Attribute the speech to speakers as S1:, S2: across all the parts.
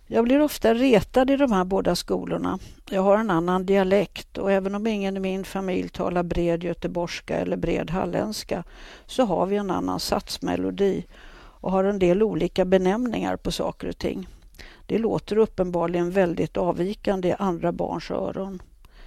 S1: Jag blir ofta retad i de här båda skolorna. Jag har en annan dialekt och även om ingen i min familj talar bred göteborgska eller bred halländska så har vi en annan satsmelodi och har en del olika benämningar på saker och ting. Det låter uppenbarligen väldigt avvikande i andra barns öron.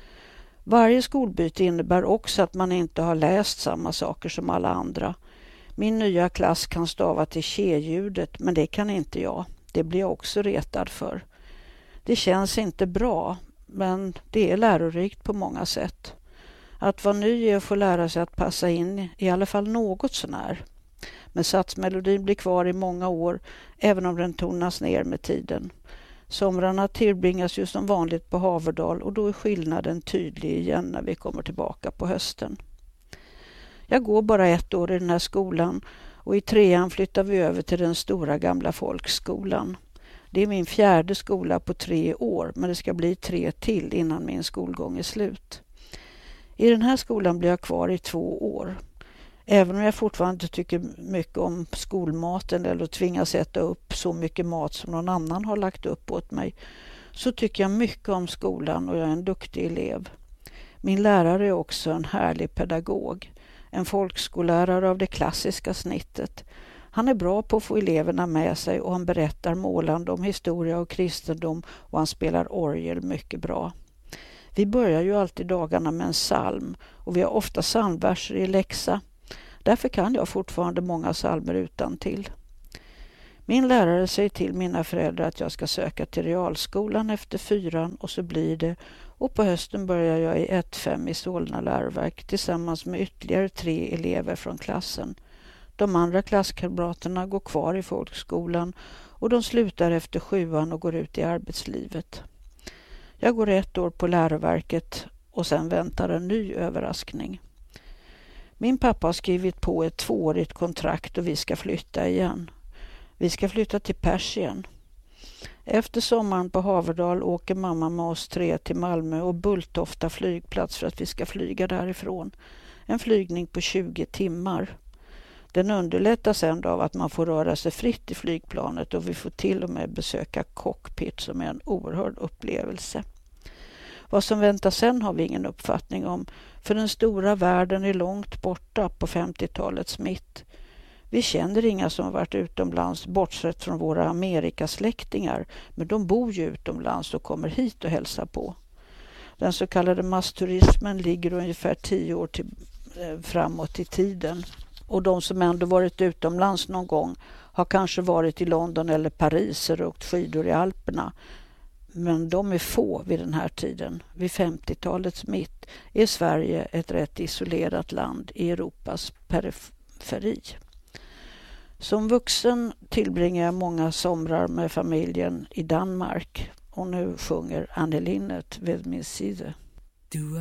S1: Varje skolbyte innebär också att man inte har läst samma saker som alla andra. Min nya klass kan stava till tje-ljudet men det kan inte jag. Det blir jag också retad för. Det känns inte bra, men det är lärorikt på många sätt. Att vara ny är att få lära sig att passa in i alla fall något sånär. Men satsmelodin blir kvar i många år, även om den tonas ner med tiden. Somrarna tillbringas ju som vanligt på Haverdal och då är skillnaden tydlig igen när vi kommer tillbaka på hösten. Jag går bara 1 år i den här skolan och i 3:an flyttar vi över till den stora gamla folkskolan. Det är min 4:e skola på 3 år men det ska bli 3 till innan min skolgång är slut. I den här skolan blir jag kvar i 2 år. Även om jag fortfarande tycker mycket om skolmaten eller tvingas äta upp så mycket mat som någon annan har lagt upp åt mig så tycker jag mycket om skolan och jag är en duktig elev. Min lärare är också en härlig pedagog. En folkskollärare av det klassiska snittet. Han är bra på att få eleverna med sig och han berättar målande om historia och kristendom och han spelar orgel mycket bra. Vi börjar ju alltid dagarna med en psalm och vi har ofta psalmverser i läxa. Därför kan jag fortfarande många psalmer utantill. Min lärare säger till mina föräldrar att jag ska söka till realskolan efter 4:an och så blir det. Och på hösten börjar jag i 1-5 i Solna läroverk tillsammans med ytterligare 3 elever från klassen. De andra klasskamraterna går kvar i folkskolan och de slutar efter 7:an och går ut i arbetslivet. Jag går 1 år på läroverket och sen väntar en ny överraskning. Min pappa har skrivit på ett 2-årigt kontrakt och vi ska flytta igen. Vi ska flytta till Persien. Efter sommaren på Haverdal åker mamma med oss 3 till Malmö och Bulltofta flygplats för att vi ska flyga därifrån. En flygning på 20 timmar. Den underlättas ändå av att man får röra sig fritt i flygplanet och vi får till och med besöka cockpit som är en oerhörd upplevelse. Vad som väntar sen har vi ingen uppfattning om, för den stora världen är långt borta på 50-talets mitt. Vi känner inga som har varit utomlands bortsett från våra Amerikasläktingar, men de bor ju utomlands och kommer hit och hälsar på. Den så kallade massturismen ligger ungefär 10 år framåt i tiden. Och de som ändå varit utomlands någon gång har kanske varit i London eller Paris och åkt skidor i Alperna. Men de är få vid den här tiden. Vid 50-talets mitt är Sverige ett rätt isolerat land i Europas periferi. Som vuxen tillbringar jag många somrar med familjen i Danmark och nu sjunger Anne Linnet vid min sida.